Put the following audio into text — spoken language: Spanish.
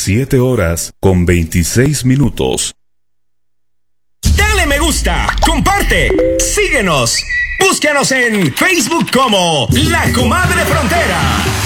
7:26. Dale me gusta, comparte, síguenos. Búscanos en Facebook como La Comadre Frontera.